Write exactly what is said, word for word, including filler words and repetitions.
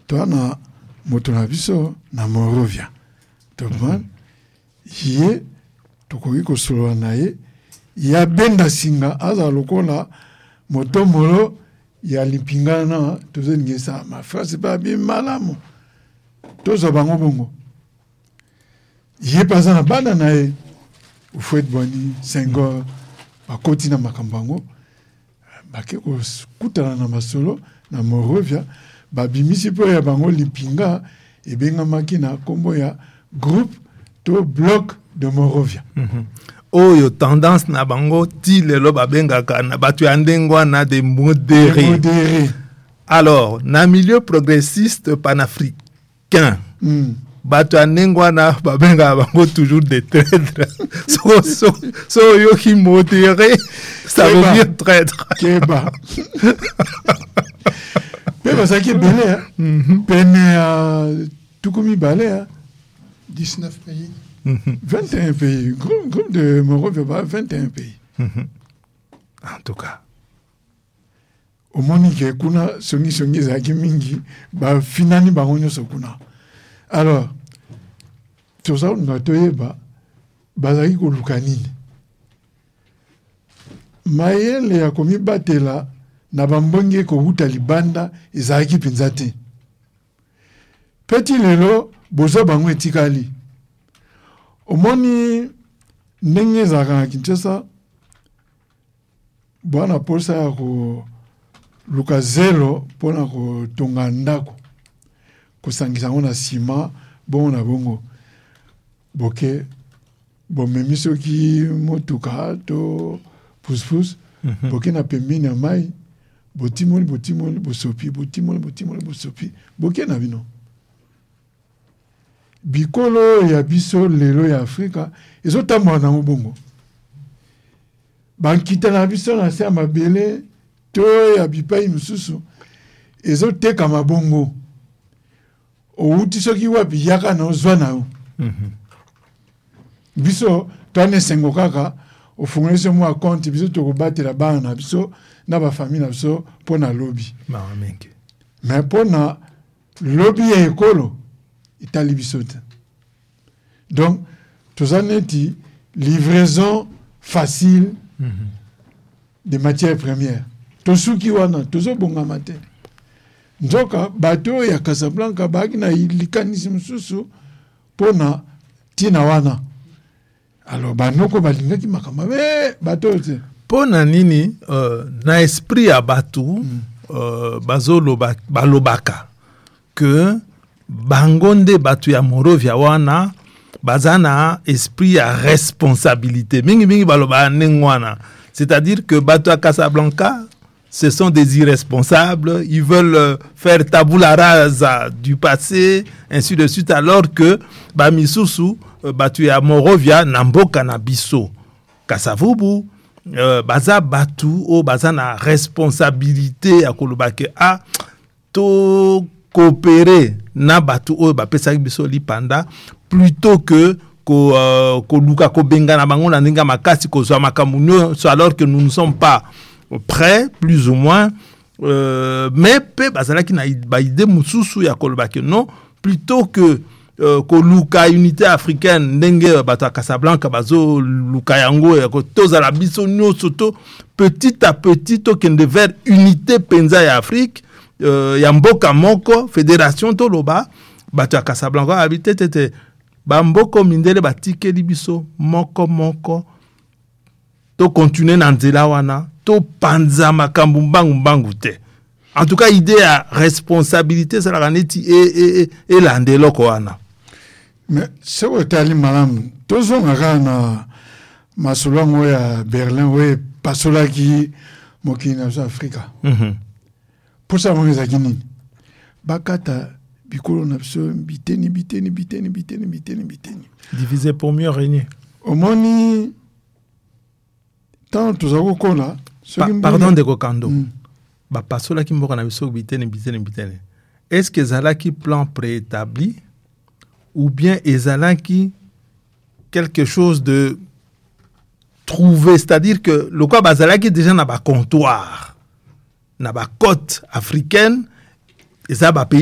toi na moto na biso na Morovia to ban ye to ko iko solo na ye ya benda singa aza lokola moto molo ya lipingana to zengesa ma frère c'est pas bien malamu to zo bango bongo ye paza na bana na ye Fouet Boni Senghor bakoti na makambango bake ko kutana na masolo na Morovia babimisi po ya bango lipinga ebenga makina kombo ya groupe to bloc de Morovia. Mm-hmm. Oyo tendance na bango ti lelo babengaka na batu andengwa na de modérés. Modéré. Alors, na milieu progressiste panafricain. Mm. Batu andengwa na babenga bango toujours des traîtres. so so so yo qui modéré, ça veut dire traître. Keba. Peba ça qui est belé. Pene Tukumi balé. dix-neuf pays. Mm-hmm. vingt et un pays. Groupe, groupe de Morovia, vingt et un pays. Mm-hmm. En tout cas. Au Monique, kuna songi songi zaki mingi, ba finani ba onyo sokuna. Alors, tout ça, on a toye ba, bazaki ko lukanini. Mayele ya komi batela, na bambonge ko huta libanda, izaki pinzati. Petit lelo, bozo bango etikali. Omoni ndenge zaka na Kinshasa bwana posa ya ko luka zelo pona ko tonga ndako kosangisa ngona sima bongo na bongo boke bomemi soki motuka to puspus mm-hmm. boke na pembeni ya mai botimoli botimoli bosopi botimoli botimoli bosopi boke na bino bikolo ya biso lelo ya Afrika ezo tamwa na mbongo bankita na biso na se mabele to ya bipai mususu ezo teka mabongo outi soki wapi yaka na ozwa na o mhm biso tane sengo kaka ofungolese mo account biso to kobatela bana na biso na ba famille na biso pona lobby ma mengi mais pona lobby ya ekolo itali bisote. Donc, tout ça n'est dit livraison facile mm-hmm. de matières premières. Tout ce qui wana, tout ce bon amate. Nzoka, bateau ya Casablanca, bagi na ilikanisi msusu, pona tina wana. Alors, banoko balinga ki makama, mais bateau te. Pona nini, uh, na esprit ya batu, mm. uh, bazolo ba, balobaka, que bangonde batu ya Morovia wana bazana esprit ya responsabilité mingi mingi baloba nengwana, c'est-à-dire que batu ya Casablanca ce sont des irresponsables, ils veulent faire tabula rasa du passé ainsi de suite, alors que bamisusu batu ya Morovia namboka na biso Kasavubu euh, baza batu o bazana responsabilité ya kolobake a to coopérer na batu o ba pesa biso lipanda plutôt que ko uh, ko luka ko benga na bango na ndinga makasi ko zwa makamunyo, alors que nous ne sommes pas prêts plus ou moins euh, mais pe bazala ki na ba ide mususu ya kolobake non, plutôt que uh, ko luka unité africaine ndenge bata Casablanca bazo luka yango ya ko tozala biso nyoso to petit à petit to kende vers unité penza ya Afrique. Euh, ya mboka moko fédération toloba bato ya Casablanca habité tete bamboko mindele batikeli biso moko moko to continuer na nzela wana to panza makambu mbangu mbangu te. En tout cas idée ya responsabilité ça la neti et et et landeloko wana. Mais c'est au tali malam tozo ngana masolongo ya Berlin we pasola ki mokina za Afrika. Mhm. Pour ça, on est nini bakata bikolo na biso biteni biteni biteni biteni biteni biteni diviser pour mieux régner. Omoni tant tozako kola pa, pardon de kokando mm. ba pasola ki mboka na biso biteni biteni biteni, est-ce que ezalaki plan préétabli ou bien ezalaki quelque chose de trouvé, c'est-à-dire que le quoi bazalaki déjà na ba comptoir na ba côte africaine, et ça ba pays